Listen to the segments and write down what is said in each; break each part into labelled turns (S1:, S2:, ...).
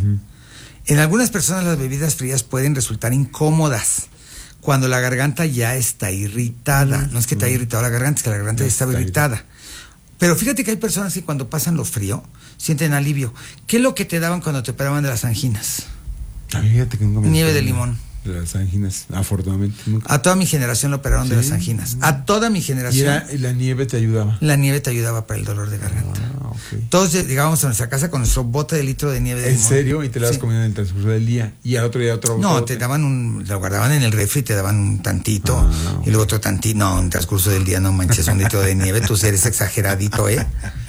S1: En algunas personas las bebidas frías pueden resultar incómodas cuando la garganta ya está irritada. No es que está irritada la garganta, es que la garganta ya estaba irritada. Pero fíjate que hay personas que cuando pasan lo frío sienten alivio. ¿Qué es lo que te daban cuando te operaban de las anginas?
S2: Fíjate que nunca me
S1: Nieve de limón.
S2: De las anginas, afortunadamente. Nunca.
S1: A toda mi generación lo operaron de las anginas. A toda mi generación.
S2: ¿Y la nieve te ayudaba?
S1: La nieve te ayudaba para el dolor de garganta. Todos llegábamos a nuestra casa con nuestro bote de litro de nieve de limón.
S2: ¿En serio? ¿Y te la vas comiendo en el transcurso del día? ¿Y al otro día otro?
S1: No, te daban lo guardaban en el refri, te daban un tantito y luego otro tantito. No, en el transcurso del día no manches un litro de nieve, tú eres exageradito, ¿eh?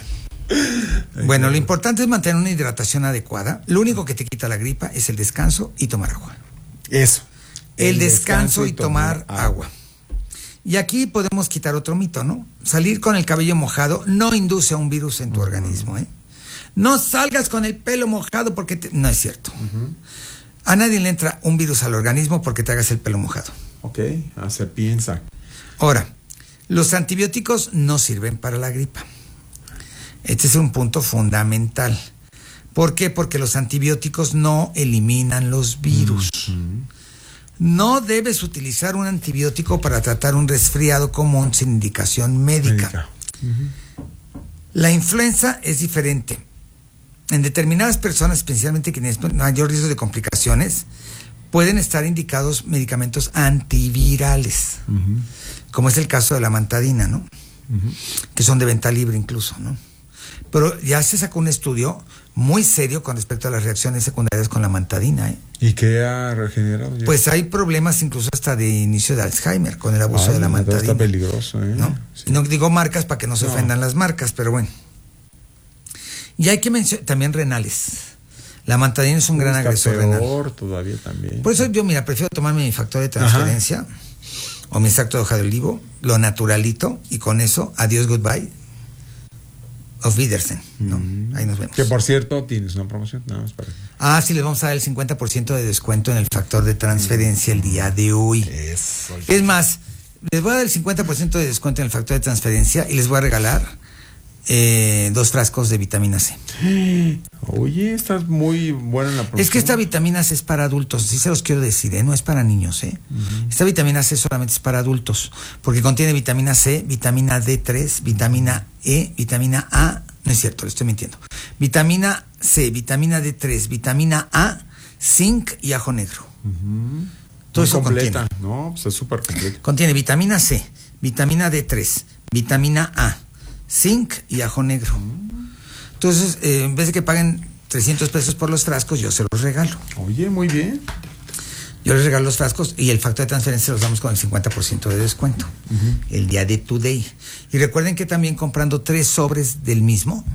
S1: Bueno, lo importante es mantener una hidratación adecuada. Lo único que te quita la gripa es el descanso y tomar agua.
S2: Eso.
S1: El descanso y tomar agua. Y aquí podemos quitar otro mito, ¿no? Salir con el cabello mojado no induce a un virus en tu organismo, ¿eh? No salgas con el pelo mojado porque no es cierto. A nadie le entra un virus al organismo porque te hagas el pelo mojado.
S2: Ok, se piensa.
S1: Ahora, los antibióticos no sirven para la gripa. Este es un punto fundamental. ¿Por qué? Porque los antibióticos no eliminan los virus. No debes utilizar un antibiótico para tratar un resfriado común sin indicación médica. La influenza es diferente. En determinadas personas, especialmente quienes tienen mayor riesgo de complicaciones, pueden estar indicados medicamentos antivirales, como es el caso de la mantadina, ¿no? Que son de venta libre incluso, ¿no? Pero ya se sacó un estudio muy serio con respecto a las reacciones secundarias con la mantadina, ¿eh?
S2: ¿Y qué ha regenerado ya?
S1: Pues hay problemas incluso hasta de inicio de Alzheimer con el abuso de la mantadina.
S2: Está peligroso, ¿eh?
S1: ¿No?
S2: Sí.
S1: No digo marcas para que no se ofendan las marcas, pero bueno. Y hay que mencionar también renales. La mantadina es un gran agresor renal.
S2: Todavía también.
S1: Por eso yo, prefiero tomarme mi factor de transferencia o mi extracto de hoja de olivo, lo naturalito, y con eso, adiós, goodbye. Auf Wiedersehen, ¿no? Ahí nos vemos.
S2: Que por cierto, tienes una promoción, nada más para...
S1: Sí, les vamos a dar el 50% de descuento en el factor de transferencia el día de hoy.
S2: Eso.
S1: Es más, les voy a dar el 50% de descuento en el factor de transferencia y les voy a regalar 2 frascos de vitamina C.
S2: Oye, estás muy buena en la promoción.
S1: Es que esta vitamina C es para adultos, sí se los quiero decir, no es para niños, Esta vitamina C solamente es para adultos, porque contiene vitamina C, vitamina D3, vitamina E, vitamina A, no es cierto, le estoy mintiendo. Vitamina C, vitamina D3, vitamina A, zinc y ajo negro. Todo eso
S2: completa,
S1: contiene.
S2: ¿no? Pues es súper completo.
S1: Contiene vitamina C, vitamina D3, vitamina A, zinc y ajo negro. Entonces, en vez de que paguen 300 pesos por los frascos, yo se los regalo.
S2: Oye, muy bien.
S1: Yo les regalo los frascos y el factor de transferencia los damos con el 50% de descuento. El día de Today. Y recuerden que también comprando 3 sobres del mismo,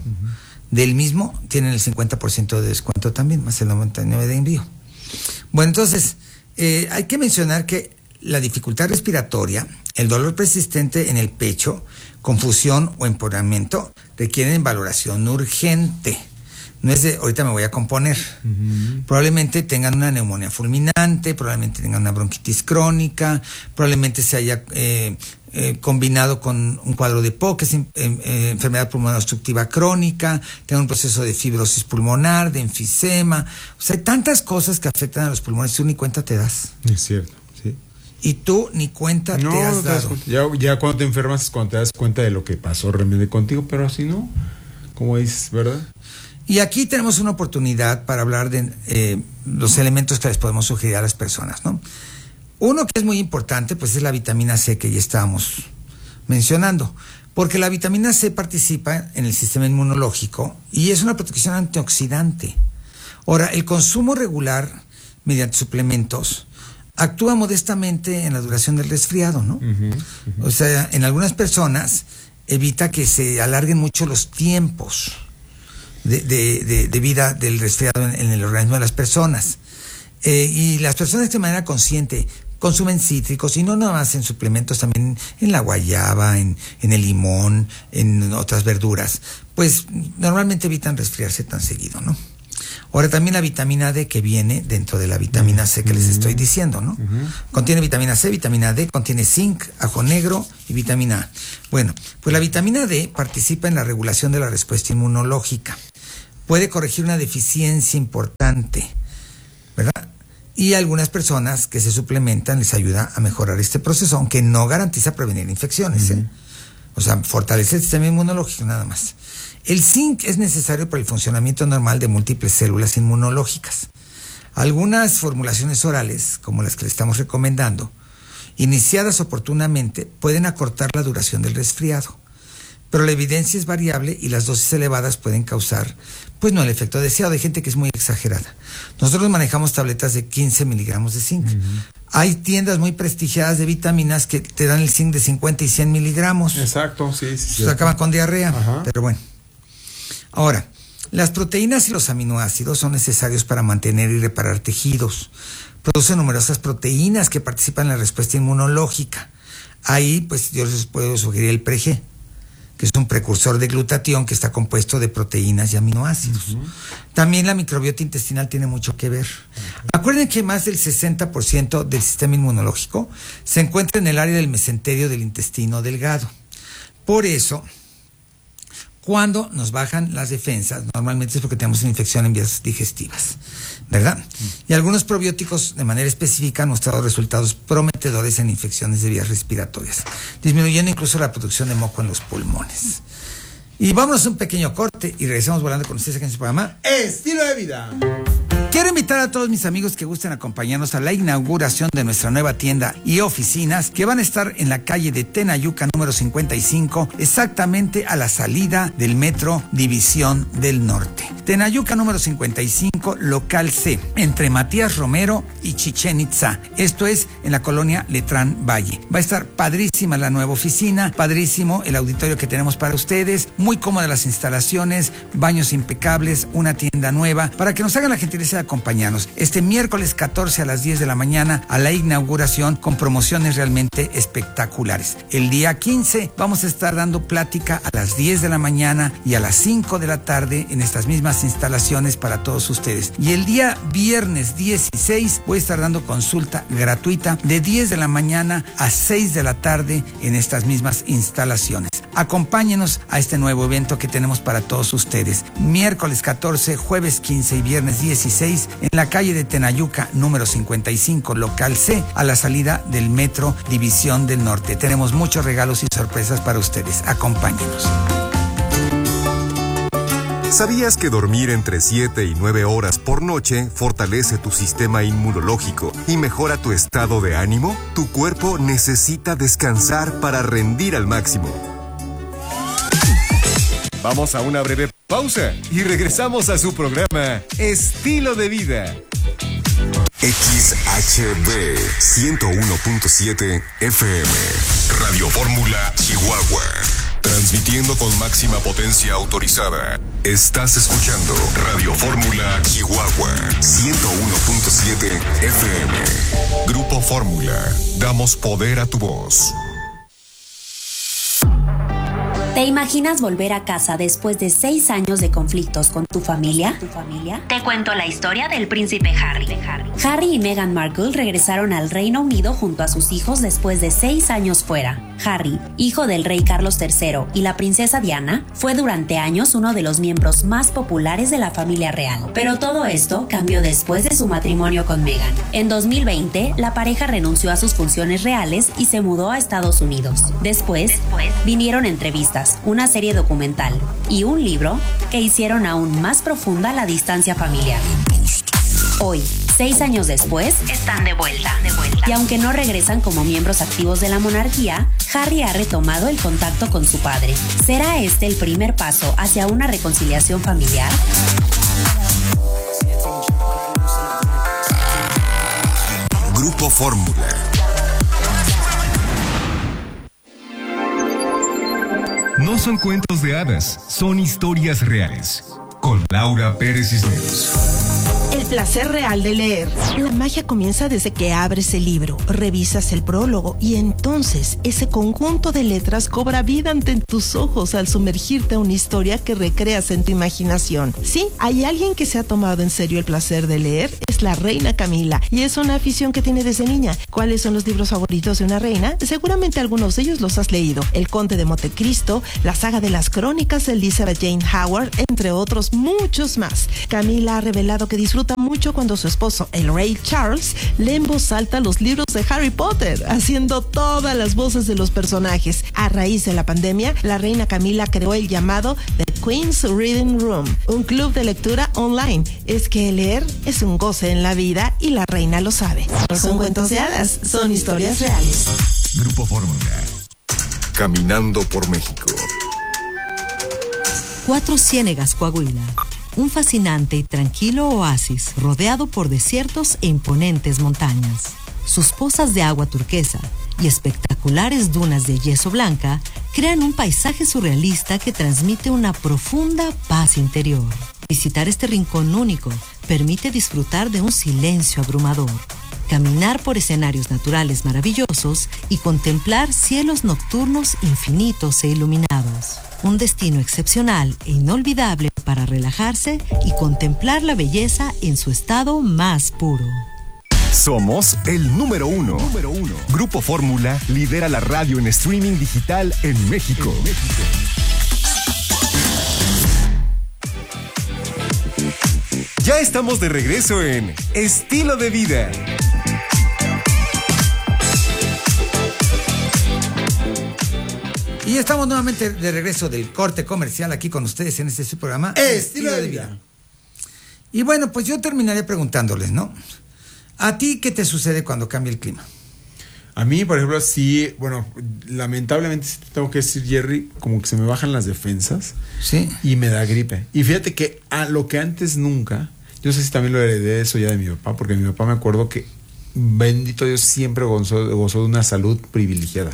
S1: tienen el 50% de descuento también, más el 99% de envío. Bueno, entonces, hay que mencionar que la dificultad respiratoria, el dolor persistente en el pecho, confusión o empeoramiento requieren valoración urgente. No es de ahorita me voy a componer. Probablemente tengan una neumonía fulminante, probablemente tengan una bronquitis crónica, probablemente se haya combinado con un cuadro de POC, que es enfermedad pulmonar obstructiva crónica, tengan un proceso de fibrosis pulmonar, de enfisema. O sea, hay tantas cosas que afectan a los pulmones, tú ni cuenta te das.
S2: Es cierto, sí.
S1: Y tú ni cuenta te has dado.
S2: Ya cuando te enfermas es cuando te das cuenta de lo que pasó realmente contigo, pero así no, como dices, ¿verdad?
S1: Y aquí tenemos una oportunidad para hablar de los elementos que les podemos sugerir a las personas, ¿no? Uno que es muy importante, pues es la vitamina C que ya estábamos mencionando, porque la vitamina C participa en el sistema inmunológico y es una protección antioxidante. Ahora, el consumo regular mediante suplementos actúa modestamente en la duración del resfriado, ¿no? O sea, en algunas personas evita que se alarguen mucho los tiempos de vida del resfriado en el organismo de las personas. Y las personas de manera consciente consumen cítricos, y no nada más en suplementos, también en la guayaba, en el limón, en otras verduras, pues normalmente evitan resfriarse tan seguido, ¿no? Ahora también la vitamina D que viene dentro de la vitamina C que les estoy diciendo, ¿no? Contiene vitamina C, vitamina D, contiene zinc, ajo negro y vitamina A. Bueno, pues la vitamina D participa en la regulación de la respuesta inmunológica. puede corregir una deficiencia importante, ¿verdad? Y a algunas personas que se suplementan les ayuda a mejorar este proceso, aunque no garantiza prevenir infecciones, ¿eh? O sea, fortalece el sistema inmunológico nada más. El zinc es necesario para el funcionamiento normal de múltiples células inmunológicas. Algunas formulaciones orales, como las que le estamos recomendando, iniciadas oportunamente, pueden acortar la duración del resfriado. Pero la evidencia es variable y las dosis elevadas pueden causar, pues no el efecto deseado. Hay gente que es muy exagerada. Nosotros manejamos tabletas de 15 miligramos de zinc. Hay tiendas muy prestigiadas de vitaminas que te dan el zinc de 50 y 100 miligramos.
S2: Exacto, sí.
S1: Se acaban con diarrea. Ajá. Pero bueno. Ahora, las proteínas y los aminoácidos son necesarios para mantener y reparar tejidos. Producen numerosas proteínas que participan en la respuesta inmunológica. Ahí, pues yo les puedo sugerir el PreG, que es un precursor de glutatión que está compuesto de proteínas y aminoácidos. También la microbiota intestinal tiene mucho que ver. Acuerden que más del 60% del sistema inmunológico se encuentra en el área del mesenterio del intestino delgado. Por eso, cuando nos bajan las defensas, normalmente es porque tenemos una infección en vías digestivas, ¿verdad? Y algunos probióticos de manera específica han mostrado resultados prometedores en infecciones de vías respiratorias, disminuyendo incluso la producción de moco en los pulmones. Y vámonos a un pequeño corte y regresamos volando con ustedes aquí en su programa
S2: Estilo de Vida.
S1: Quiero invitar a todos mis amigos que gusten acompañarnos a la inauguración de nuestra nueva tienda y oficinas que van a estar en la calle de Tenayuca número 55, exactamente a la salida del metro División del Norte. Tenayuca número 55, local C, entre Matías Romero y Chichén Itzá. Esto es en la colonia Letrán Valle. Va a estar padrísima la nueva oficina, padrísimo el auditorio que tenemos para ustedes, muy cómodas las instalaciones, baños impecables, una tienda nueva, para que nos hagan la gentileza de acompañarnos este miércoles 14 a las 10 de la mañana a la inauguración con promociones realmente espectaculares. El día 15 vamos a estar dando plática a las 10 de la mañana y a las 5 de la tarde en estas mismas instalaciones para todos ustedes. Y el día viernes 16 voy a estar dando consulta gratuita de 10 de la mañana a 6 de la tarde en estas mismas instalaciones. Acompáñenos a este nuevo evento que tenemos para todos ustedes. Miércoles 14, jueves 15 y viernes 16 en la calle de Tenayuca número 55, local C, a la salida del metro División del Norte. Tenemos muchos regalos y sorpresas para ustedes. Acompáñenos.
S3: ¿Sabías que dormir entre 7 y 9 horas por noche fortalece tu sistema inmunológico y mejora tu estado de ánimo? Tu cuerpo necesita descansar para rendir al máximo. Vamos a una breve pausa y regresamos a su programa Estilo de Vida. XHB 101.7 FM, Radio Fórmula, Chihuahua. Transmitiendo con máxima potencia autorizada. Estás escuchando Radio Fórmula, Chihuahua 101.7 FM. Grupo Fórmula, damos poder a tu voz.
S4: ¿Te imaginas volver a casa después de 6 años de conflictos con tu familia? Te cuento la historia del príncipe Harry. Harry y Meghan Markle regresaron al Reino Unido junto a sus hijos después de 6 años fuera. Harry, hijo del rey Carlos III y la princesa Diana, fue durante años uno de los miembros más populares de la familia real. Pero todo esto cambió después de su matrimonio con Meghan. En 2020, la pareja renunció a sus funciones reales y se mudó a Estados Unidos. Después vinieron entrevistas, una serie documental y un libro que hicieron aún más profunda la distancia familiar. Hoy, 6 años después, están de vuelta. Y aunque no regresan como miembros activos de la monarquía, Harry ha retomado el contacto con su padre. ¿Será este el primer paso hacia una reconciliación familiar?
S3: Grupo Fórmula. No son cuentos de hadas, son historias reales. Con Laura Pérez Cisneros.
S4: El
S5: placer real de leer. La magia comienza desde que abres el libro, revisas el prólogo y entonces ese conjunto de letras cobra vida ante tus ojos al sumergirte a una historia que recreas en tu imaginación. Sí, hay alguien que se ha tomado en serio el placer de leer, es la reina Camila, y es una afición que tiene desde niña. ¿Cuáles son los libros favoritos de una reina? Seguramente algunos de ellos los has leído. El Conde de Montecristo, la saga de las crónicas de Elizabeth Jane Howard, entre otros muchos más. Camila ha revelado que disfruta mucho cuando su esposo, el rey Charles, lee en voz alta los libros de Harry Potter, haciendo todas las voces de los personajes. A raíz de la pandemia, la reina Camila creó el llamado The Queen's Reading Room, un club de lectura online. Es que leer es un goce en la vida y la reina lo sabe. No son cuentos de hadas, son historias reales.
S3: Grupo Fórmula. Caminando por México.
S6: Cuatro Ciénegas, Coahuila. Un fascinante y tranquilo oasis rodeado por desiertos e imponentes montañas. Sus pozas de agua turquesa y espectaculares dunas de yeso blanca crean un paisaje surrealista que transmite una profunda paz interior. Visitar este rincón único permite disfrutar de un silencio abrumador, caminar por escenarios naturales maravillosos y contemplar cielos nocturnos infinitos e iluminados. Un destino excepcional e inolvidable para relajarse y contemplar la belleza en su estado más puro.
S3: Somos el número uno. Grupo Fórmula lidera la radio en streaming digital en México. Ya estamos de regreso en Estilo de Vida.
S1: Y estamos nuevamente de regreso del corte comercial aquí con ustedes en este programa
S2: Estilo de Vida.
S1: Y bueno, pues yo terminaré preguntándoles, ¿no? ¿A ti qué te sucede cuando cambia el clima?
S2: A mí, por ejemplo, sí, bueno, lamentablemente tengo que decir, Jerry, como que se me bajan las defensas.
S1: Sí.
S2: Y me da gripe. Y fíjate que a lo que antes nunca, yo no sé si también lo heredé eso ya de mi papá, porque mi papá me acuerdo que, bendito Dios, siempre gozó de una salud privilegiada.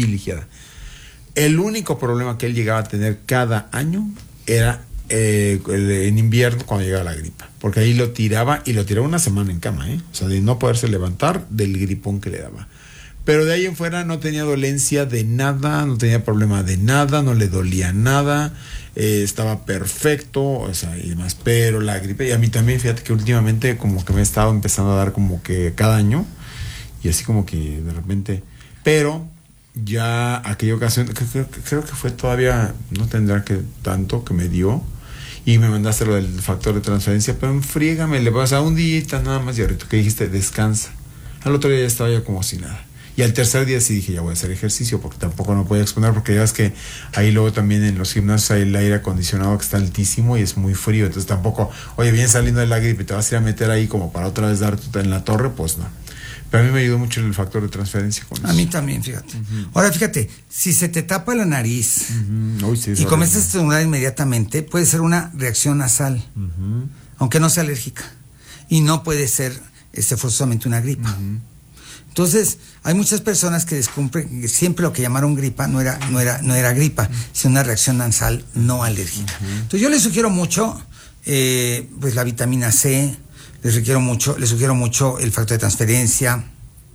S2: El único problema que él llegaba a tener cada año era en invierno cuando llegaba la gripa, porque ahí lo tiraba una semana en cama, o sea, de no poderse levantar del gripón que le daba. Pero de ahí en fuera no tenía dolencia de nada, no tenía problema de nada, no le dolía nada, estaba perfecto, o sea, y demás. Pero la gripe, y a mí también, fíjate que últimamente como que me he estado empezando a dar como que cada año, y así como que de repente, pero ya aquella ocasión, creo que fue todavía, no tendrá que tanto que me dio, y me mandaste lo del factor de transferencia, pero enfrígame, le vas a un día nada más, y ahorita que dijiste, descansa. Al otro día ya estaba yo como si nada. Y al tercer día sí dije, ya voy a hacer ejercicio, porque tampoco no podía exponer, porque ya ves que ahí luego también en los gimnasios hay el aire acondicionado que está altísimo y es muy frío, entonces tampoco, oye, bien saliendo de la gripe, te vas a ir a meter ahí como para otra vez darte en la torre, pues no. Pero a mí me ayudó mucho el factor de transferencia con eso.
S1: A mí también, fíjate. Ahora, fíjate, si se te tapa la nariz
S2: Uy, sí,
S1: y comienzas a estornudar inmediatamente, puede ser una reacción nasal, aunque no sea alérgica. Y no puede ser forzosamente una gripa. Entonces, hay muchas personas que descubren que siempre lo que llamaron gripa no era gripa, sino una reacción nasal no alérgica. Entonces, yo les sugiero mucho pues la vitamina C, les sugiero mucho el factor de transferencia.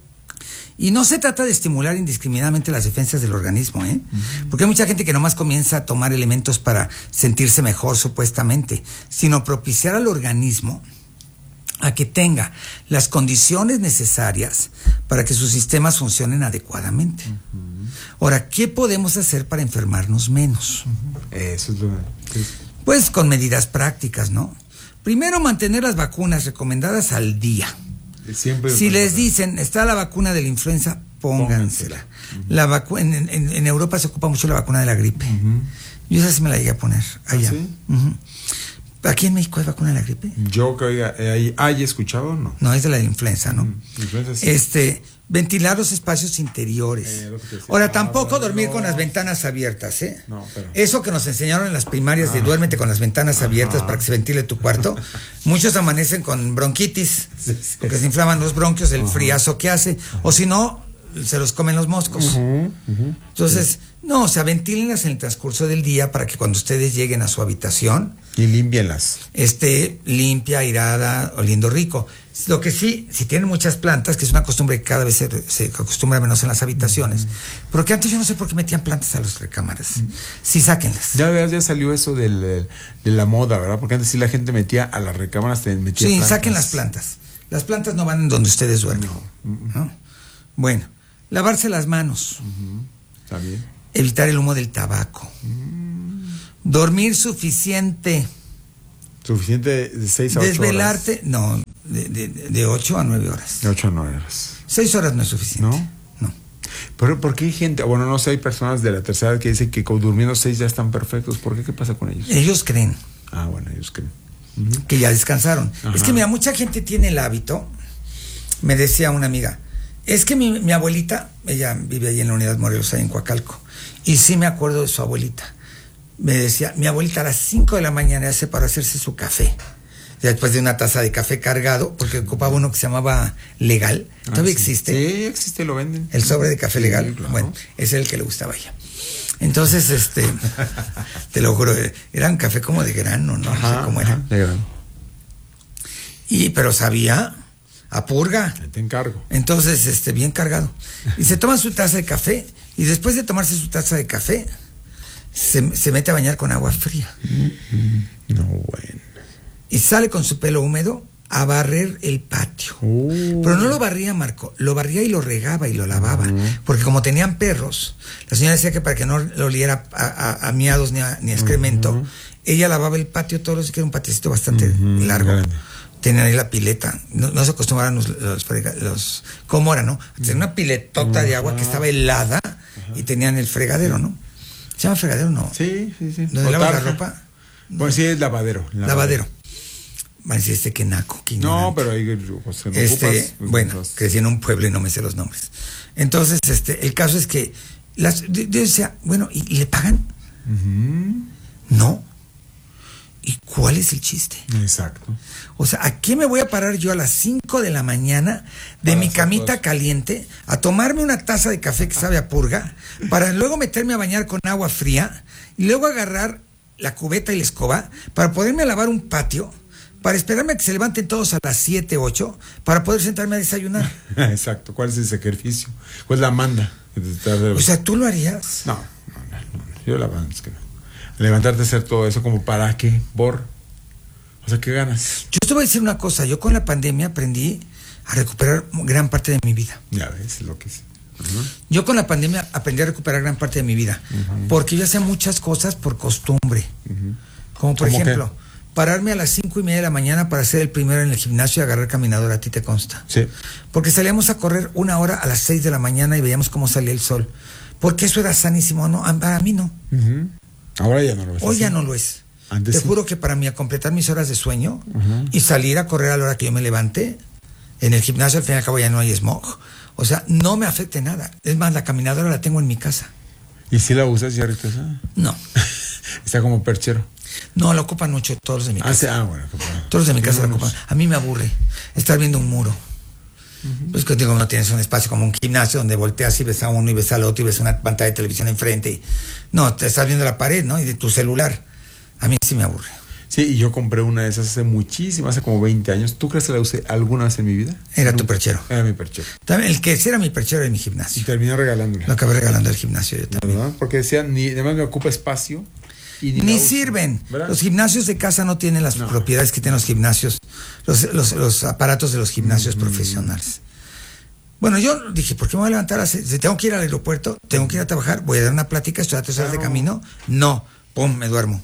S1: Y no se trata de estimular indiscriminadamente las defensas del organismo, porque hay mucha gente que nomás comienza a tomar elementos para sentirse mejor supuestamente, sino propiciar al organismo a que tenga las condiciones necesarias para que sus sistemas funcionen adecuadamente. Ahora, ¿qué podemos hacer para enfermarnos menos?
S2: Eso es lo que...
S1: Pues con medidas prácticas, ¿no? Primero, mantener las vacunas recomendadas al día.
S2: Siempre
S1: si les dicen, está la vacuna de la influenza, póngansela. En Europa se ocupa mucho la vacuna de la gripe. Yo esa sí me la llegué a poner allá.
S2: ¿Sí?
S1: ¿Aquí en México hay vacuna de la gripe?
S2: Yo que oiga, ¿hay escuchado o no?
S1: No, es de la influenza, ¿no?
S2: Influenza, sí.
S1: Ventilar los espacios interiores. Ahora, tampoco dormir con las ventanas abiertas,
S2: No, pero...
S1: Eso que nos enseñaron en las primarias de duérmete con las ventanas abiertas para que se ventile tu cuarto. Muchos amanecen con bronquitis, porque se inflaman los bronquios, el friazo que hace. O si no, se los comen los moscos. Entonces, no, o sea, ventílenlas en el transcurso del día para que cuando ustedes lleguen a su habitación
S2: Y límpienlas.
S1: esté limpia, airada, oliendo rico. Lo que sí, si tienen muchas plantas, que es una costumbre que cada vez se acostumbra menos en las habitaciones, porque antes yo no sé por qué metían plantas a las recámaras. Sí, sáquenlas.
S2: Ya salió eso de la moda, ¿verdad? Porque antes sí la gente metía a las recámaras, metía
S1: Sí,
S2: plantas.
S1: saquen las plantas. Las plantas no van en donde ustedes duermen. ¿no? Bueno, lavarse las manos.
S2: Está bien.
S1: Evitar el humo del tabaco. Dormir suficiente.
S2: Suficiente de 6 a 8
S1: Desvelarte, no, de 8 a 9 horas.
S2: De 8 a 9 horas.
S1: 6 horas no es suficiente.
S2: ¿No? Pero ¿por qué hay gente? Bueno, no sé, hay personas de la tercera edad que dicen que durmiendo 6 ya están perfectos. ¿Por qué? ¿Qué pasa con ellos?
S1: Ellos creen
S2: Bueno, ellos creen.
S1: que ya descansaron.
S2: Ajá.
S1: Es que mira, mucha gente tiene el hábito, me decía una amiga, es que mi abuelita, ella vive ahí en la Unidad Morelos, ahí en Coacalco, y sí me acuerdo de su abuelita. Me decía, mi abuelita a las 5 de la mañana se paró a hacerse su café. Ya después de una taza de café cargado, porque ocupaba uno que se llamaba Legal. ¿Todavía existe?
S2: Sí, existe, lo venden.
S1: El sobre de café Legal.
S2: Claro.
S1: Bueno, ese es el que le gustaba a ella. Entonces, te lo juro, era un café como de grano, no sé cómo era.
S2: De grano.
S1: Pero sabía a purga.
S2: Te encargo.
S1: Entonces, bien cargado. Y se toma su taza de café, y después de tomarse su taza de café, se mete a bañar con agua fría.
S2: No, bueno.
S1: Y sale con su pelo húmedo a barrer el patio. Pero no lo barría, Marco, lo barría y lo regaba y lo lavaba. Porque como tenían perros, la señora decía que para que no lo oliera a miados ni a excremento, ella lavaba el patio todos los días, que era un patiecito bastante largo.
S2: Grande.
S1: Tenían ahí la pileta. No se acostumbraban los ¿cómo era, no? Tenían una piletota de agua que estaba helada y tenían el fregadero, ¿no? ¿Se llama fregadero? No.
S2: Sí.
S1: ¿Donde lavas la ropa?
S2: Bueno, sí, es lavadero.
S1: Lavadero. Va a decir que naco, que
S2: No,
S1: ignorante.
S2: pero ahí pues,
S1: bueno, crecí en un pueblo y no me sé los nombres. Entonces, el caso es que yo decía, bueno, ¿y le pagan? No. ¿Y cuál es el chiste?
S2: Exacto.
S1: O sea, ¿a qué me voy a parar yo a las 5 de la mañana de mi camita caliente a tomarme una taza de café que sabe a purga, para luego meterme a bañar con agua fría y luego agarrar la cubeta y la escoba para poderme lavar un patio, para esperarme a que se levanten todos a las 7, 8, para poder sentarme a desayunar?
S2: Exacto. ¿Cuál es el sacrificio? ¿Cuál es la manda?
S1: O sea, ¿tú lo harías?
S2: No. Yo la verdad es que no. Levantarte a hacer todo eso, ¿como para qué? O sea, ¿qué ganas?
S1: Yo te voy a decir una cosa, yo con la pandemia aprendí a recuperar gran parte de mi vida.
S2: Ya ves lo que es.
S1: Yo con la pandemia aprendí a recuperar gran parte de mi vida, porque yo hacía muchas cosas por costumbre. Como por ejemplo, pararme a las 5:30 de la mañana para ser el primero en el gimnasio y agarrar caminadora, a ti te consta.
S2: Sí.
S1: Porque salíamos a correr 1 hora a las 6 de la mañana y veíamos cómo salía el sol. Porque eso era sanísimo, no, para mí no.
S2: Ahora ya no lo es.
S1: Hoy
S2: así.
S1: ya no lo es.
S2: Antes
S1: Te
S2: sí.
S1: juro que para mí, a completar mis horas de sueño y salir a correr a la hora que yo me levante, en el gimnasio al fin y al cabo ya no hay smog. O sea, no me afecte nada. Es más, la caminadora la tengo en mi casa.
S2: ¿Y si la usas ya ahorita?
S1: No.
S2: Está como perchero.
S1: No, la ocupan mucho todos los de mi casa.
S2: Bueno.
S1: Todos los de mi casa la ocupan. A mí me aburre estar viendo un muro. Pues que digo, no tienes un espacio como un gimnasio donde volteas y ves a uno y ves al otro y ves una pantalla de televisión enfrente. No, te estás viendo la pared, ¿no? Y de tu celular. A mí sí me aburre.
S2: Sí, y yo compré una de esas hace como 20 años. ¿Tú crees que la usé alguna vez en mi vida?
S1: Era tu perchero.
S2: Era mi perchero.
S1: También, el que sí era mi perchero era mi
S2: Y
S1: gimnasio.
S2: terminé regalándola.
S1: Lo acabé regalando al gimnasio yo también.
S2: ¿Verdad? Porque decían, además me ocupa espacio. Y
S1: Ni
S2: la uso,
S1: sirven.
S2: ¿verdad?
S1: Los gimnasios de casa no tienen las propiedades que tienen los gimnasios, los aparatos de los gimnasios profesionales. Bueno, yo dije, ¿por qué me voy a levantar? Si tengo que ir al aeropuerto, tengo que ir a trabajar, voy a dar una plática, estoy a 3 horas de camino. No, pum, me duermo.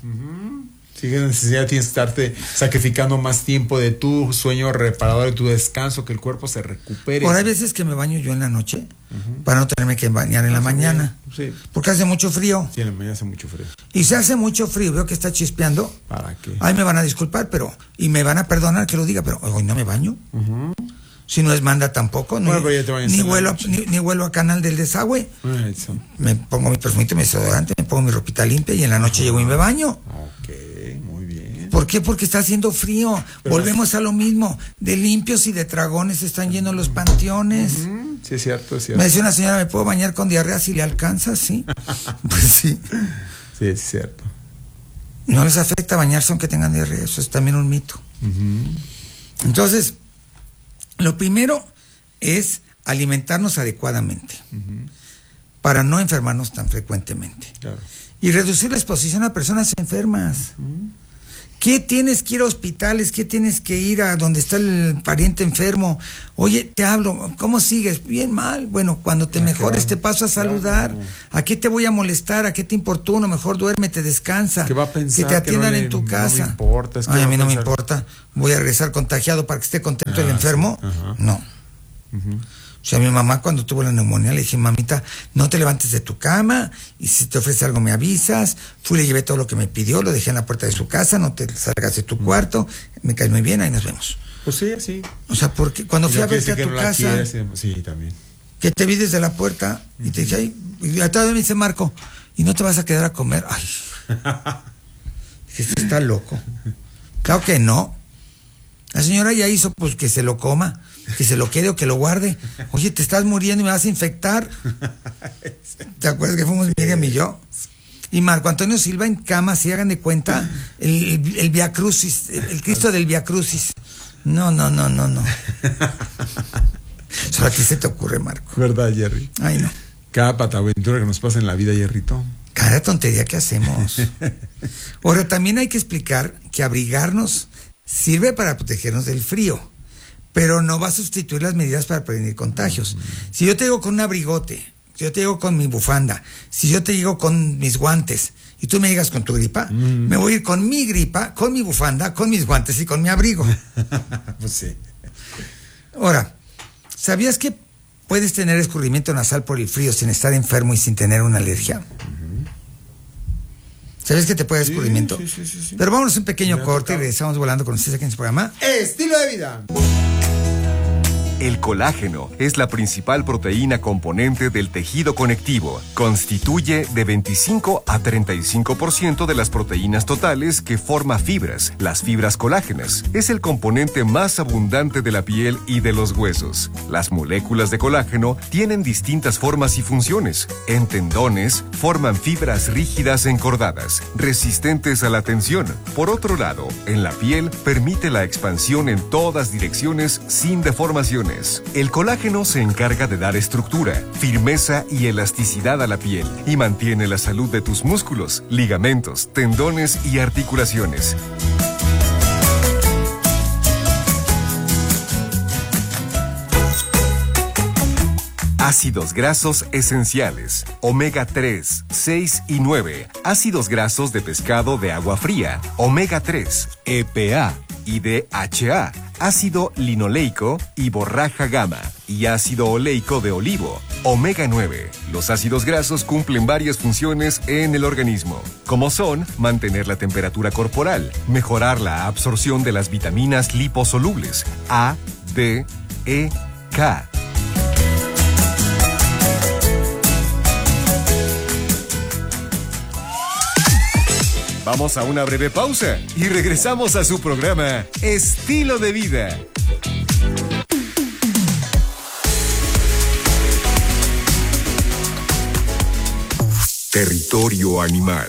S2: Sí, que necesidad tienes que estarte sacrificando más tiempo de tu sueño reparador, de tu descanso, que el cuerpo se recupere.
S1: Por hay veces que me baño yo en la noche para no tenerme que bañar en la mañana.
S2: Sí.
S1: Porque hace mucho frío.
S2: Sí, en la mañana hace mucho frío.
S1: Y si hace mucho frío, veo que está chispeando.
S2: ¿Para qué?
S1: Ay, me van a disculpar, y me van a perdonar que lo diga, pero hoy no me baño. Si no es manda tampoco,
S2: Bueno, pero ya te bañas
S1: ni
S2: en la
S1: vuelo
S2: noche.
S1: ni vuelo a canal del desagüe.
S2: Eso.
S1: Me pongo mi perfumito, mi desodorante, me pongo mi ropita limpia y en la noche llego y me baño.
S2: Ok, muy bien.
S1: ¿Por qué? Porque está haciendo frío.
S2: Pero
S1: volvemos a lo mismo. De limpios y de dragones están llenos los panteones.
S2: Sí, es cierto, es cierto.
S1: Me decía una señora, ¿me puedo bañar con diarrea si le alcanza? Sí. Pues sí.
S2: Sí, es cierto.
S1: No les afecta bañarse aunque tengan diarrea, eso es también un mito. Entonces, lo primero es alimentarnos adecuadamente para no enfermarnos tan frecuentemente.
S2: Claro.
S1: Y reducir la exposición a personas enfermas. ¿Qué tienes que ir a hospitales? ¿Qué tienes que ir a donde está el pariente enfermo? Oye, te hablo, ¿cómo sigues? Bien, mal. Bueno, cuando te mejores te paso a saludar.
S2: Claro.
S1: ¿A qué te voy a molestar? ¿A qué te importuno? Mejor duérmete, descansa.
S2: ¿Qué va a pensar?
S1: Que te atiendan
S2: que no
S1: en tu casa.
S2: No me importa. Es que
S1: ay, a mí no me
S2: pensar...
S1: importa. Voy a regresar contagiado para que esté contento el enfermo.
S2: Sí.
S1: No. O sea, mi mamá cuando tuvo la neumonía le dije, mamita, no te levantes de tu cama y si te ofrece algo me avisas. Fui, le llevé todo lo que me pidió, lo dejé en la puerta de su casa, no te salgas de tu cuarto, me caes muy bien, ahí nos vemos.
S2: Pues sí, sí.
S1: O sea, porque cuando fui a verte a tu casa,
S2: sí, también.
S1: que te vi desde la puerta y te dije, ay, y atrás me dice Marco, ¿y no te vas a quedar a comer? Ay, dije, este está loco. Claro que no. La señora ya hizo pues que se lo coma, que se lo quede o que lo guarde. Oye, te estás muriendo y me vas a infectar. ¿Te acuerdas que fuimos Miriam y yo? Y Marco Antonio Silva en cama, si hagan de cuenta, el Via Crucis, el Cristo del Via Crucis. No. ¿Solo a ti se te ocurre, Marco?
S2: ¿Verdad, Jerry?
S1: Ay, no.
S2: Cada pataventura que nos pasa en la vida, Jerrito.
S1: Cada tontería que hacemos. Ahora, también hay que explicar que abrigarnos sirve para protegernos del frío, pero no va a sustituir las medidas para prevenir contagios. Si yo te digo con un abrigote, si yo te digo con mi bufanda, si yo te digo con mis guantes, y tú me digas con tu gripa, me voy a ir con mi gripa, con mi bufanda, con mis guantes y con mi abrigo.
S2: Pues sí.
S1: Ahora, ¿sabías que puedes tener escurrimiento nasal por el frío sin estar enfermo y sin tener una alergia? ¿Sabes que te puede dar escurrimiento? Sí. Pero vámonos un pequeño corte y regresamos volando con ustedes aquí en su programa
S2: Estilo de Vida.
S3: El colágeno es la principal proteína componente del tejido conectivo. Constituye de 25 a 35% de las proteínas totales que forma fibras. Las fibras colágenas es el componente más abundante de la piel y de los huesos. Las moléculas de colágeno tienen distintas formas y funciones. En tendones, forman fibras rígidas encordadas, resistentes a la tensión. Por otro lado, en la piel permite la expansión en todas direcciones sin deformaciones. El colágeno se encarga de dar estructura, firmeza y elasticidad a la piel y mantiene la salud de tus músculos, ligamentos, tendones y articulaciones. Ácidos grasos esenciales, omega 3, 6 y 9, ácidos grasos de pescado de agua fría, omega 3, EPA y DHA, ácido linoleico y borraja gamma y ácido oleico de olivo, omega 9. Los ácidos grasos cumplen varias funciones en el organismo, como son mantener la temperatura corporal, mejorar la absorción de las vitaminas liposolubles A, D, E, K. Vamos a una breve pausa y regresamos a su programa Estilo de Vida. Territorio animal.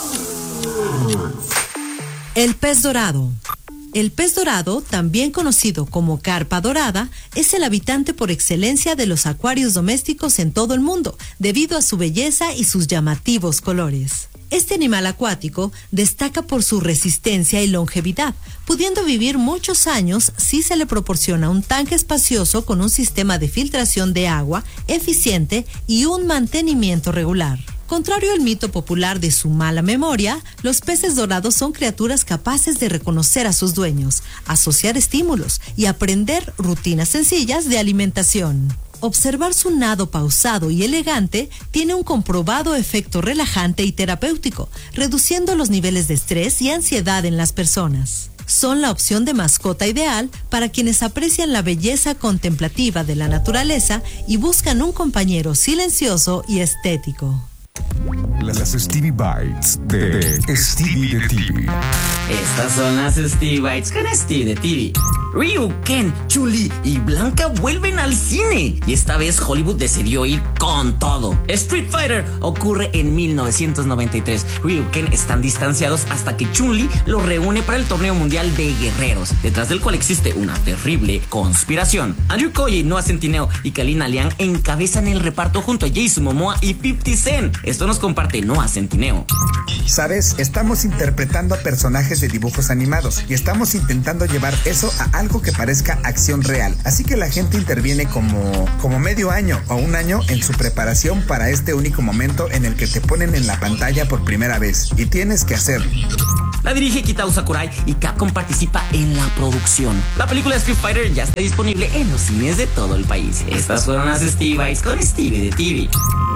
S6: El pez dorado. El pez dorado, también conocido como carpa dorada, es el habitante por excelencia de los acuarios domésticos en todo el mundo, debido a su belleza y sus llamativos colores. Este animal acuático destaca por su resistencia y longevidad, pudiendo vivir muchos años si se le proporciona un tanque espacioso con un sistema de filtración de agua eficiente y un mantenimiento regular. Contrario al mito popular de su mala memoria, los peces dorados son criaturas capaces de reconocer a sus dueños, asociar estímulos y aprender rutinas sencillas de alimentación. Observar su nado pausado y elegante tiene un comprobado efecto relajante y terapéutico, reduciendo los niveles de estrés y ansiedad en las personas. Son la opción de mascota ideal para quienes aprecian la belleza contemplativa de la naturaleza y buscan un compañero silencioso y estético.
S3: Las Stevie Bites de Stevie de TV.
S7: Estas son las Stevie Bites con Steve de TV. Ryu, Ken, Chun-Li y Blanca vuelven al cine. Y esta vez Hollywood decidió ir con todo. Street Fighter ocurre en 1993. Ryu y Ken están distanciados hasta que Chun-Li los reúne para el torneo mundial de guerreros, detrás del cual existe una terrible conspiración. Andrew Koji, Noah Centineo y Kalina Liang encabezan el reparto junto a Jason Momoa y 50 Cent. Esto nos comparte Noah Centineo.
S8: ¿Sabes? Estamos interpretando a personajes de dibujos animados y estamos intentando llevar eso a algo que parezca acción real. Así que la gente interviene como medio año o un año en su preparación para este único momento en el que te ponen en la pantalla por primera vez. Y tienes que hacerlo.
S7: La dirige Kitao Sakurai y Capcom participa en la producción. La película Street Fighter ya está disponible en los cines de todo el país. Estas fueron las Stevie Bites con Stevie de TV.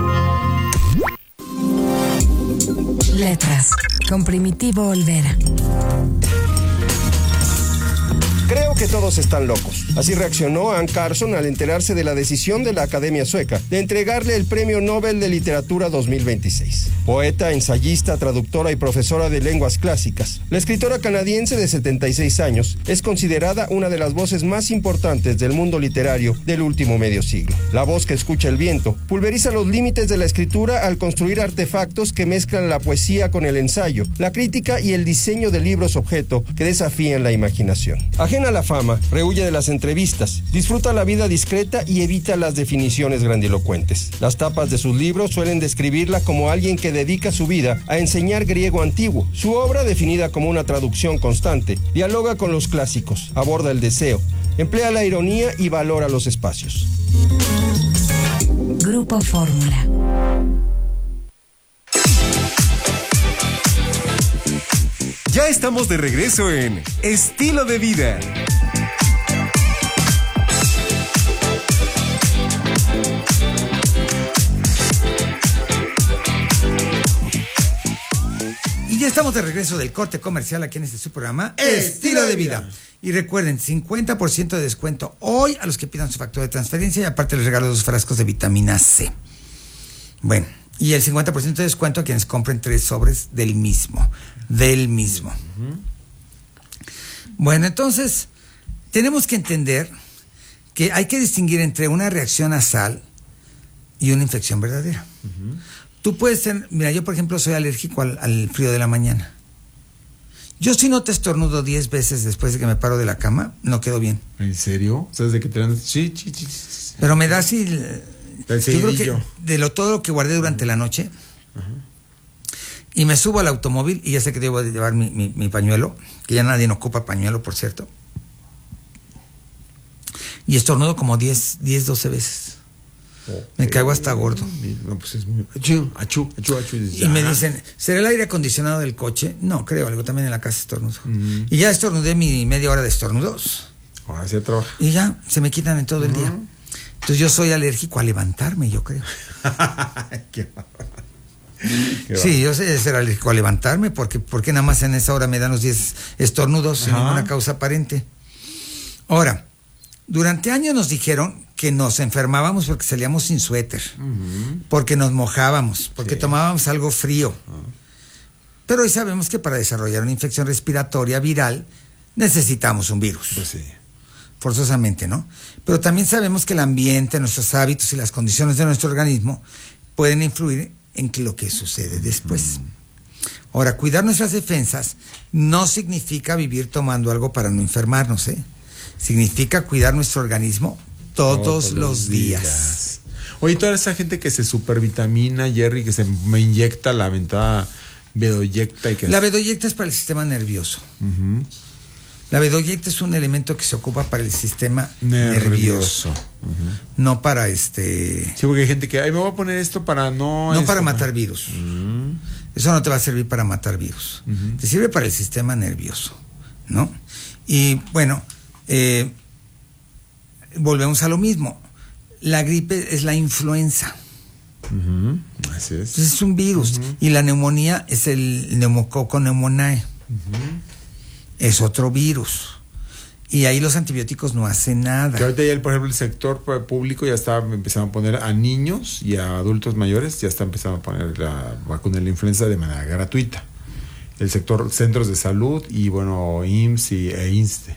S9: Letras, con Primitivo Olvera.
S10: Creo que todos están locos. Así reaccionó Anne Carson al enterarse de la decisión de la Academia Sueca de entregarle el Premio Nobel de Literatura 2026. Poeta, ensayista, traductora y profesora de lenguas clásicas, la escritora canadiense de 76 años es considerada una de las voces más importantes del mundo literario del último medio siglo. La voz que escucha el viento pulveriza los límites de la escritura al construir artefactos que mezclan la poesía con el ensayo, la crítica y el diseño de libros objeto que desafían la imaginación. Ajena a la fama, rehuye de las entrevistas, disfruta la vida discreta y evita las definiciones grandilocuentes. Las tapas de sus libros suelen describirla como alguien que dedica su vida a enseñar griego antiguo. Su obra, definida como una traducción constante, dialoga con los clásicos, aborda el deseo, emplea la ironía y valora los espacios.
S9: Grupo Fórmula.
S3: Ya estamos de regreso en Estilo de Vida.
S1: Y ya estamos de regreso del corte comercial aquí en este su programa Estilo de Vida. Y recuerden, 50% de descuento hoy a los que pidan su factura de transferencia y aparte les regalo 2 frascos de vitamina C. Bueno, y el 50% de descuento a quienes compren 3 sobres del mismo. Bueno, entonces, tenemos que entender que hay que distinguir entre una reacción nasal y una infección verdadera. Tú puedes ser, mira, yo por ejemplo soy alérgico al frío de la mañana. Yo si no te estornudo 10 veces después de que me paro de la cama, no quedo bien.
S2: ¿En serio? ¿Sabes de qué te dan? Sí.
S1: Pero me da así... Yo creo que todo lo que guardé durante la noche... Y me subo al automóvil y ya sé que debo de llevar mi pañuelo, que ya nadie ocupa pañuelo, por cierto. Y estornudo como 10, 12 veces. Okay. Me caigo hasta gordo.
S2: No, pues es muy... Achú.
S1: Y me dicen, ¿será el aire acondicionado del coche? No, creo, algo también en la casa estornudo. Y ya estornudé mi media hora de estornudos.
S2: Ahora sí trabaja.
S1: Y ya, se me quitan en todo el día. Entonces yo soy alérgico a levantarme, yo creo. Sí, yo sé ser alérgico a levantarme porque nada más en esa hora me dan los 10 estornudos sin ninguna causa aparente. Ahora, durante años nos dijeron que nos enfermábamos porque salíamos sin suéter, porque nos mojábamos, porque tomábamos algo frío. Pero hoy sabemos que para desarrollar una infección respiratoria viral necesitamos un virus.
S2: Pues sí.
S1: Forzosamente, ¿no? Pero también sabemos que el ambiente, nuestros hábitos y las condiciones de nuestro organismo pueden influir en lo que sucede después. Ahora, cuidar nuestras defensas no significa vivir tomando algo para no enfermarnos, ¿eh? Significa cuidar nuestro organismo todos los días.
S2: Oye, toda esa gente que se supervitamina, Jerry, que se me inyecta la ventada Bedoyecta.
S1: La Bedoyecta es para el sistema nervioso. La Bedoyecta es un elemento que se ocupa para el sistema nervioso. No para
S2: Sí, porque hay gente que, me voy a poner esto para no...
S1: No para matar virus. Eso no te va a servir para matar virus. Te sirve para el sistema nervioso, ¿no? Y bueno, volvemos a lo mismo. La gripe es la influenza.
S2: Así es.
S1: Entonces es un virus. Y la neumonía es el neumococo pneumoniae. Es otro virus. Y ahí los antibióticos no hacen nada.
S2: Que ahorita ya, por ejemplo, el sector público ya está empezando a poner a niños y a adultos mayores, ya está empezando a poner la vacuna de la influenza de manera gratuita. el sector centros de salud y bueno, IMSS e INSSSTE.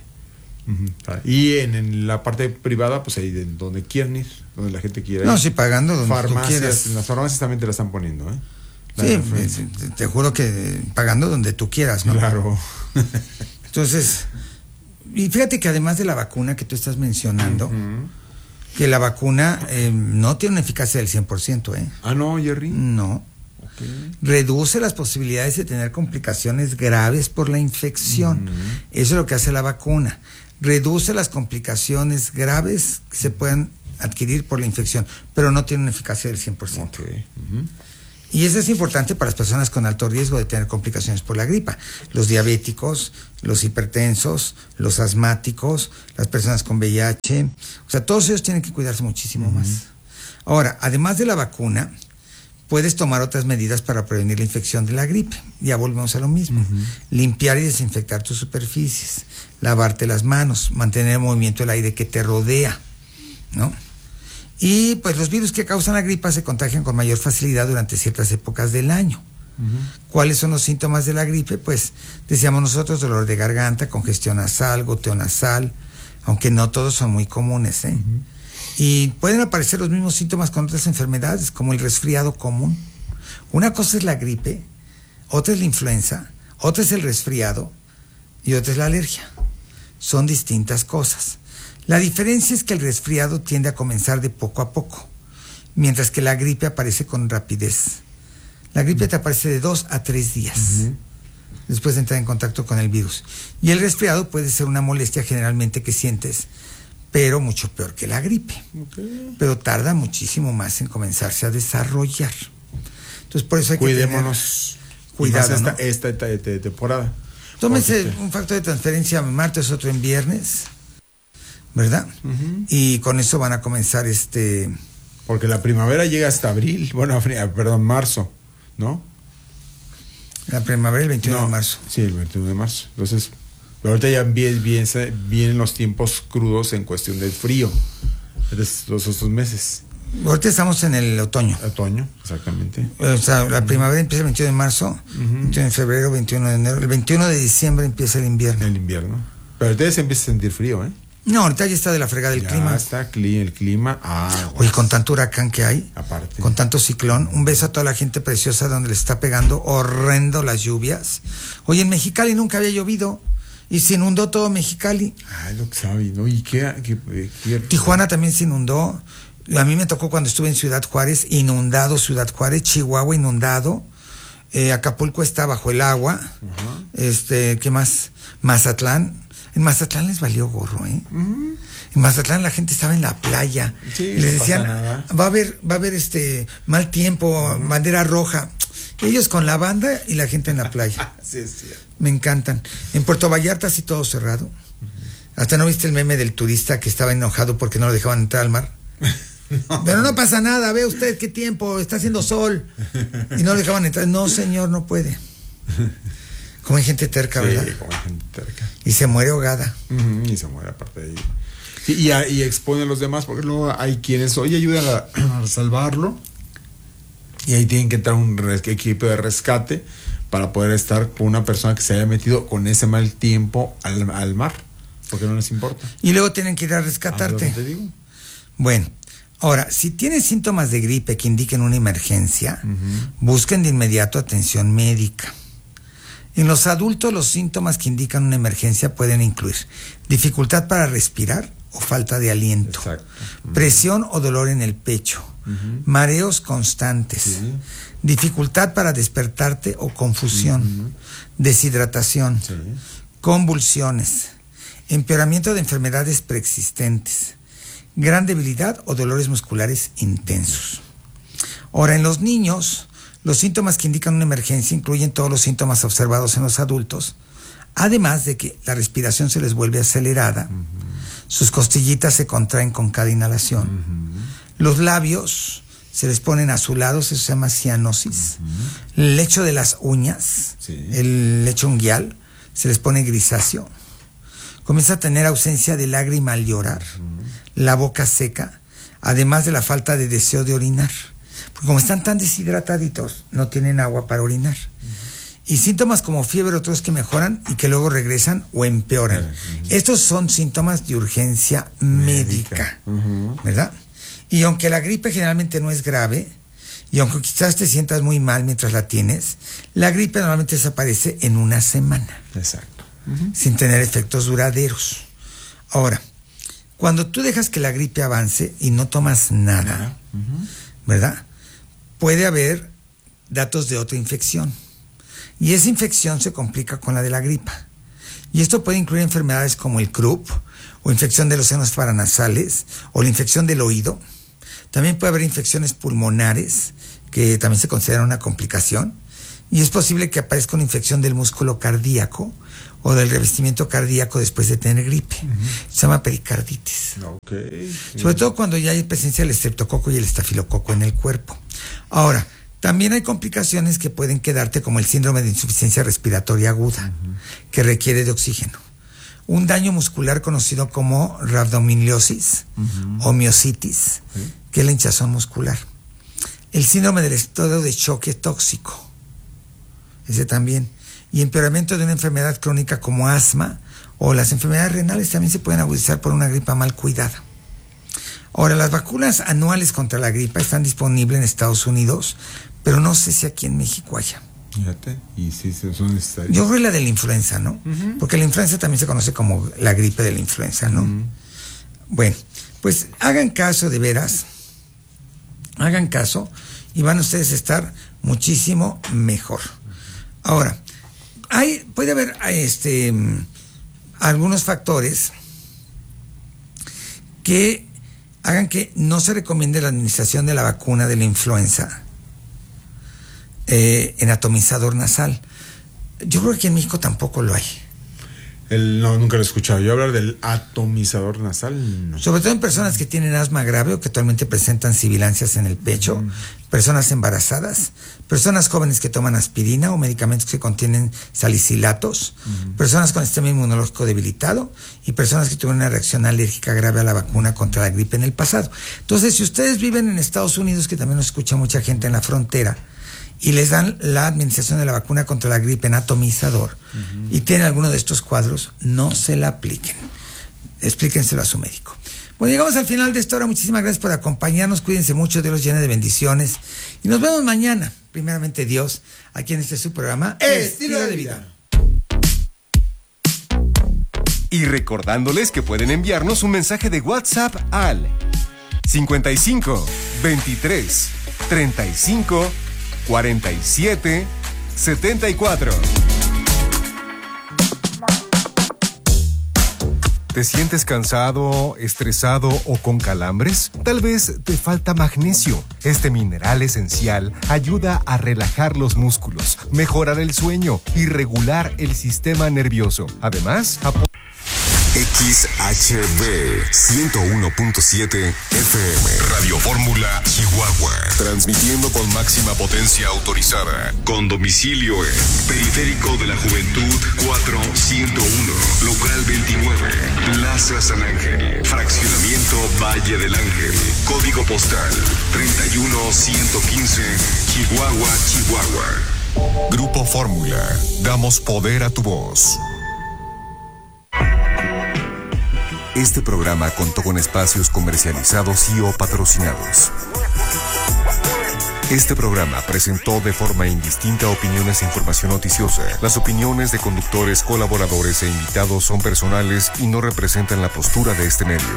S2: Y en la parte privada, pues ahí donde quieran ir, donde la gente quiera ir.
S1: No, sí, pagando donde tú quieras.
S2: Las farmacias también te la están poniendo, ¿eh?
S1: Sí, te juro que pagando donde tú quieras, ¿no?
S2: Claro.
S1: Entonces, y fíjate que además de la vacuna que tú estás mencionando, que la vacuna no tiene una eficacia del 100%, ¿eh?
S2: Ah, no, Jerry.
S1: No. Okay. Reduce las posibilidades de tener complicaciones graves por la infección. Eso es lo que hace la vacuna. Reduce las complicaciones graves que se pueden adquirir por la infección, pero no tiene una eficacia del 100%.
S2: Okay.
S1: Y eso es importante para las personas con alto riesgo de tener complicaciones por la gripa. Los diabéticos, los hipertensos, los asmáticos, las personas con VIH. O sea, todos ellos tienen que cuidarse muchísimo más. Ahora, además de la vacuna, puedes tomar otras medidas para prevenir la infección de la gripe. Ya volvemos a lo mismo. Limpiar y desinfectar tus superficies, lavarte las manos, mantener el movimiento del aire que te rodea, ¿no? Y pues los virus que causan la gripa se contagian con mayor facilidad durante ciertas épocas del año. ¿Cuáles son los síntomas de la gripe? Pues decíamos nosotros, dolor de garganta, congestión nasal, goteo nasal, aunque no todos son muy comunes, ¿eh? Y pueden aparecer los mismos síntomas con otras enfermedades, como el resfriado común. Una cosa es la gripe, otra es la influenza, otra es el resfriado y otra es la alergia. Son distintas cosas. La diferencia es que el resfriado tiende a comenzar de poco a poco, mientras que la gripe aparece con rapidez. La gripe te aparece de 2 a 3 días después de entrar en contacto con el virus. Y el resfriado puede ser una molestia generalmente que sientes, pero mucho peor que la gripe. Pero tarda muchísimo más en comenzarse a desarrollar. Entonces, por eso hay
S2: Cuidémonos.
S1: Que tener cuidado, ¿no?
S2: esta temporada.
S1: Tómese un factor de transferencia martes, otro en viernes, ¿verdad? Y con eso van a comenzar
S2: Porque la primavera llega hasta abril, marzo, ¿no?
S1: La primavera el 21 de marzo.
S2: Sí, el 21 de marzo. Entonces, ahorita ya vienen los tiempos crudos en cuestión del frío. Estos meses.
S1: Ahorita estamos en el otoño.
S2: Otoño, exactamente.
S1: O sea, la primavera empieza el 21 de marzo, 21 de febrero, 21 de enero. El 21 de diciembre empieza el invierno.
S2: El invierno. Pero ahorita se empieza a sentir frío, ¿eh?
S1: No, ahorita ya está de la fregada del clima.
S2: Ya está el clima.
S1: Oye, con tanto huracán que hay,
S2: aparte,
S1: con tanto ciclón, un beso a toda la gente preciosa donde le está pegando horrendo las lluvias. Oye, en Mexicali nunca había llovido y se inundó todo Mexicali.
S2: Lo que sabe, ¿no? ¿Y qué?
S1: Tijuana también se inundó. A mí me tocó cuando estuve en Ciudad Juárez, inundado Ciudad Juárez, Chihuahua inundado, Acapulco está bajo el agua, ¿qué más? Mazatlán. En Mazatlán les valió gorro, ¿eh? En Mazatlán la gente estaba en la playa.
S2: Sí,
S1: y les decían, va a haber mal tiempo, bandera roja. Ellos con la banda y la gente en la playa.
S2: Sí, es cierto.
S1: Me encantan. En Puerto Vallarta sí todo cerrado. Hasta no viste el meme del turista que estaba enojado porque no lo dejaban entrar al mar. No. Pero no pasa nada, ve usted qué tiempo, está haciendo sol. Y no lo dejaban entrar. No, señor, no puede. Como hay gente terca, ¿verdad?
S2: Sí, como hay gente terca.
S1: Y se muere ahogada.
S2: Y se muere aparte de ahí. Sí, y expone a los demás, porque luego hay quienes hoy ayudan a salvarlo. Y ahí tienen que entrar un equipo de rescate para poder estar con una persona que se haya metido con ese mal tiempo al mar. Porque no les importa.
S1: Y luego tienen que ir a rescatarte.
S2: Te digo.
S1: Bueno, ahora, si tienes síntomas de gripe que indiquen una emergencia, busquen de inmediato atención médica. En los adultos, los síntomas que indican una emergencia pueden incluir dificultad para respirar o falta de aliento, presión o dolor en el pecho, mareos constantes, dificultad para despertarte o confusión, deshidratación, convulsiones, empeoramiento de enfermedades preexistentes, gran debilidad o dolores musculares intensos. Ahora, en los niños, los síntomas que indican una emergencia incluyen todos los síntomas observados en los adultos, además de que la respiración se les vuelve acelerada, sus costillitas se contraen con cada inhalación, los labios se les ponen azulados, eso se llama cianosis, el lecho de las uñas, el lecho unguial, se les pone grisáceo, comienza a tener ausencia de lágrima al llorar, la boca seca, además de la falta de deseo de orinar. Porque como están tan deshidrataditos, no tienen agua para orinar. Y síntomas como fiebre, otros que mejoran y que luego regresan o empeoran. Estos son síntomas de urgencia médica, ¿verdad? Y aunque la gripe generalmente no es grave, y aunque quizás te sientas muy mal mientras la tienes, la gripe normalmente desaparece en una semana.
S2: Exacto.
S1: Sin tener efectos duraderos. Ahora, cuando tú dejas que la gripe avance y no tomas nada, ¿verdad? Puede haber datos de otra infección. Y esa infección se complica con la de la gripa. Y esto puede incluir enfermedades como el croup, o infección de los senos paranasales, o la infección del oído. También puede haber infecciones pulmonares, que también se considera una complicación. Y es posible que aparezca una infección del músculo cardíaco, o del revestimiento cardíaco después de tener gripe. Se llama pericarditis. Sobre todo cuando ya hay presencia del estreptococo y el estafilococo en el cuerpo. Ahora, también hay complicaciones que pueden quedarte, como el síndrome de insuficiencia respiratoria aguda, que requiere de oxígeno. Un daño muscular conocido como rhabdomiolisis o miositis, que es la hinchazón muscular. El síndrome del estado de choque tóxico, ese también. Y empeoramiento de una enfermedad crónica como asma, o las enfermedades renales también se pueden agudizar por una gripa mal cuidada. Ahora, las vacunas anuales contra la gripa están disponibles en Estados Unidos, pero no sé si aquí en México haya.
S2: Fíjate, y sí son necesarias.
S1: Yo creo la de la influenza, ¿no? Porque la influenza también se conoce como la gripe de la influenza, ¿no? Bueno, pues hagan caso de veras, hagan caso y van ustedes a estar muchísimo mejor. Ahora, puede haber algunos factores que hagan que no se recomiende la administración de la vacuna de la influenza en atomizador nasal. Yo creo que aquí en México tampoco lo hay.
S2: No, nunca lo he escuchado. Yo hablar del atomizador nasal, no.
S1: Sobre todo en personas que tienen asma grave o que actualmente presentan sibilancias en el pecho, personas embarazadas, personas jóvenes que toman aspirina o medicamentos que contienen salicilatos, personas con sistema inmunológico debilitado y personas que tuvieron una reacción alérgica grave a la vacuna contra la gripe en el pasado. Entonces, si ustedes viven en Estados Unidos, que también nos escucha mucha gente en la frontera, y les dan la administración de la vacuna contra la gripe en atomizador y tienen alguno de estos cuadros, no se la apliquen. Explíquenselo a su médico. Bueno, llegamos al final de esta hora. Muchísimas gracias por acompañarnos. Cuídense mucho, Dios los llene de bendiciones. Y nos vemos mañana, primeramente Dios, aquí en este su programa Estilo de Vida.
S3: Y recordándoles que pueden enviarnos un mensaje de WhatsApp al 55 23 35 47 74. ¿Te sientes cansado, estresado o con calambres? Tal vez te falta magnesio. Este mineral esencial ayuda a relajar los músculos, mejorar el sueño y regular el sistema nervioso. Además,
S11: XHB 101.7 FM Radio Fórmula Chihuahua, transmitiendo con máxima potencia autorizada, con domicilio en Periférico de la Juventud 4101, local 29, Plaza San Ángel, fraccionamiento Valle del Ángel, código postal 31115, Chihuahua, Chihuahua. Grupo Fórmula, damos poder a tu voz. Este programa contó con espacios comercializados y o patrocinados. Este programa presentó de forma indistinta opiniones e información noticiosa. Las opiniones de conductores, colaboradores e invitados son personales y no representan la postura de este medio.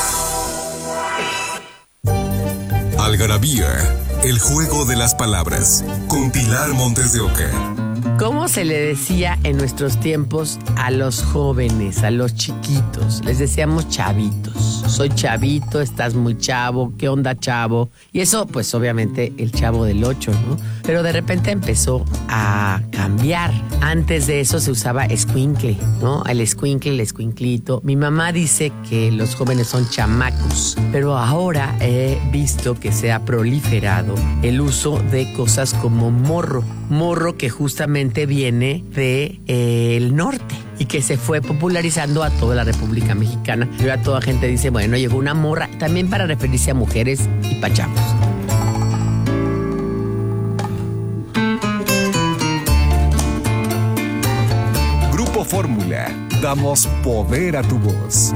S11: Algarabía, el juego de las palabras, con Pilar Montes de Oca.
S12: ¿Cómo se le decía en nuestros tiempos a los jóvenes, a los chiquitos? Les decíamos chavitos. Soy chavito, estás muy chavo, ¿qué onda, chavo? Y eso, pues obviamente el Chavo del 8, ¿no? Pero de repente empezó a cambiar. Antes de eso se usaba escuincle, ¿no? El escuincle, el escuinclito. Mi mamá dice que los jóvenes son chamacos, pero ahora he visto que se ha proliferado el uso de cosas como morro. Morro que justamente viene de el norte y que se fue popularizando a toda la República Mexicana. Y ahora toda gente dice, bueno, llegó una morra, también para referirse a mujeres y pachavos.
S3: Fórmula. Damos poder a tu voz.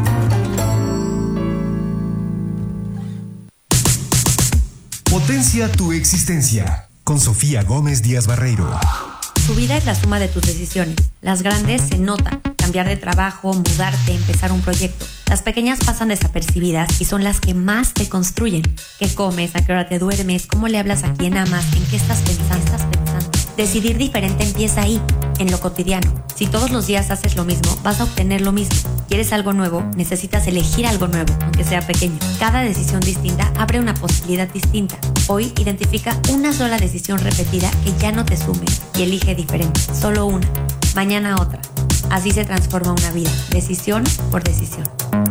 S3: Potencia tu existencia. Con Sofía Gómez Díaz Barreiro.
S13: Tu vida es la suma de tus decisiones. Las grandes se notan. Cambiar de trabajo, mudarte, empezar un proyecto. Las pequeñas pasan desapercibidas y son las que más te construyen. ¿Qué comes? ¿A qué hora te duermes? ¿Cómo le hablas a quién amas? ¿En qué estás pensando? Decidir diferente empieza ahí, en lo cotidiano. Si todos los días haces lo mismo, vas a obtener lo mismo. ¿Quieres algo nuevo? Necesitas elegir algo nuevo, aunque sea pequeño. Cada decisión distinta abre una posibilidad distinta. Hoy identifica una sola decisión repetida que ya no te sume y elige diferente. Solo una. Mañana otra. Así se transforma una vida, decisión por decisión.